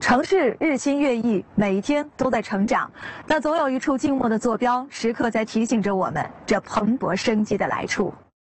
城市日新月异，每一天都在成长，但总有一处静默的坐标，时刻在提醒着我们这蓬勃生机的来处。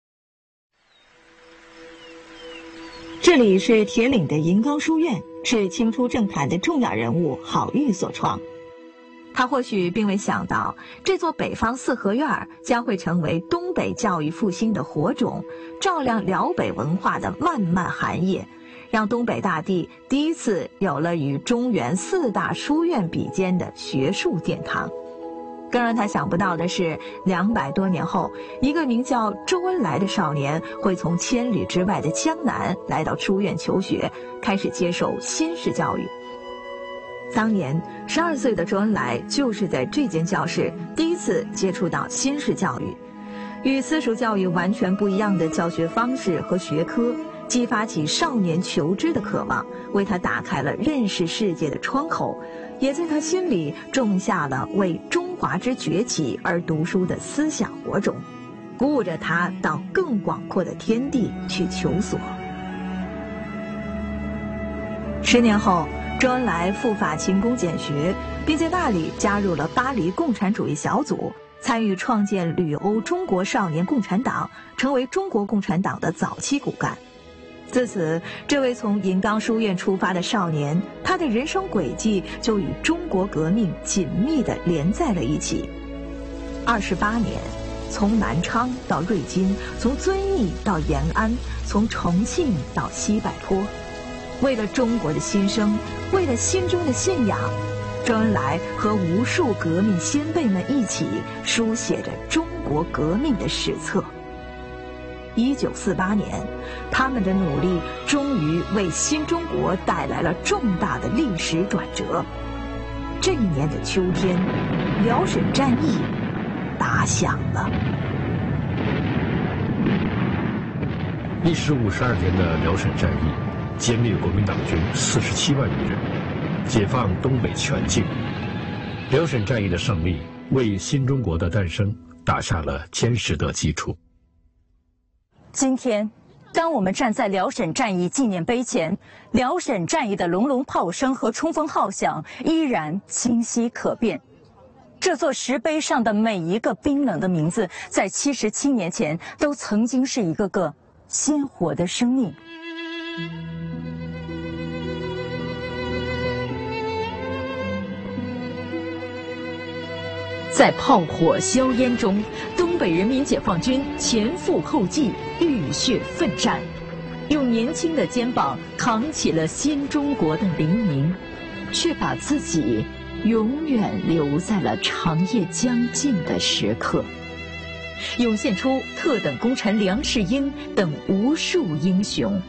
这里是铁岭的银冈书院，是清初政坛的重要人物郝玉所创。他或许并未想到，这座北方四合院将会成为东北教育复兴的火种，照亮辽北文化的漫漫寒夜，让东北大地第一次有了与中原四大书院比肩的学术殿堂。更让他想不到的是，200多年后，一个名叫周恩来的少年会从千里之外的江南来到书院求学，开始接受新式教育。当年12岁的周恩来就是在这间教室第一次接触到新式教育，与私塾教育完全不一样的教学方式和学科，激发起少年求知的渴望，为他打开了认识世界的窗口，也在他心里种下了为中华之崛起而读书的思想火种，鼓舞着他到更广阔的天地去求索。10年后，周恩来赴法勤工俭学，并在那里加入了巴黎共产主义小组，参与创建旅欧中国少年共产党，成为中国共产党的早期骨干。自此，这位从银冈书院出发的少年，他的人生轨迹就与中国革命紧密地连在了一起。28年，从南昌到瑞金，从遵义到延安，从重庆到西柏坡，为了中国的新生，为了心中的信仰，周恩来和无数革命先辈们一起书写着中国革命的史册。1948年，他们的努力终于为新中国带来了重大的历史转折。这一年的秋天，辽沈战役打响了。 历时52天的辽沈战役，歼灭国民党军47万余人，解放东北全境。辽沈战役的胜利，为新中国的诞生打下了坚实的基础。 今天，当我们站在辽沈战役纪念碑前，辽沈战役的隆隆炮声和冲锋号响依然清晰可辨。这座石碑上的每一个冰冷的名字，在77年前都曾经是一个个鲜活的生命。在炮火硝烟中，东北人民解放军前赴后继，浴血奋战，用年轻的肩膀扛起了新中国的黎明，却把自己永远留在了长夜将近的时刻，涌现出特等功臣梁士英等无数英雄。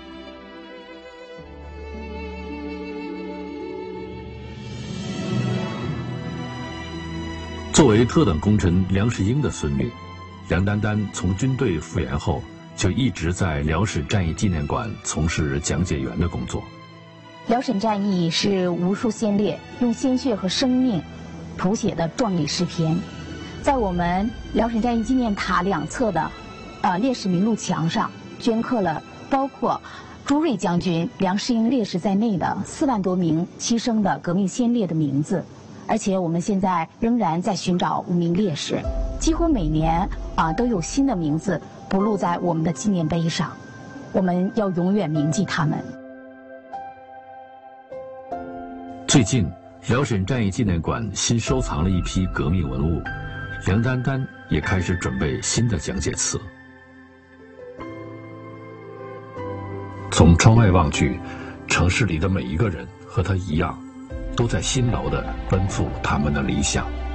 作为特等功臣梁士英的孙女，梁丹丹从军队复员后就一直在辽沈战役纪念馆从事讲解员的工作。 辽沈战役是无数先烈用鲜血和生命谱写的壮丽诗篇，在我们辽沈战役纪念塔两侧的烈士名录墙上，镌刻了包括朱瑞将军、梁士英烈士在内的4万多名牺牲的革命先烈的名字。而且我们现在仍然在寻找无名烈士，几乎每年都有新的名字补录在我们的纪念碑上，我们要永远铭记他们。 最近，辽沈战役纪念馆新收藏了一批革命文物，梁丹丹也开始准备新的讲解词。从窗外望去，城市里的每一个人和他一样，都在辛劳地奔赴他们的理想。